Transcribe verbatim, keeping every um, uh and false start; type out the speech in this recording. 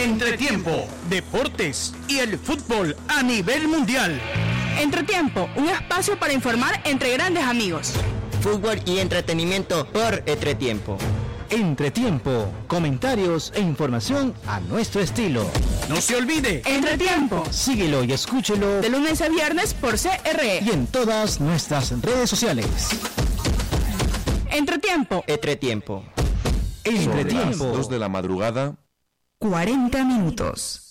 Entretiempo, deportes y el fútbol a nivel mundial. Entretiempo, un espacio para informar entre grandes amigos. Fútbol y entretenimiento por Entretiempo. Entretiempo, comentarios e información a nuestro estilo. No se olvide. Entretiempo. Síguelo y escúchelo de lunes a viernes por C R E y en todas nuestras redes sociales. Entretiempo. Entretiempo. Entretiempo. Sobre las dos de la madrugada. cuarenta minutos.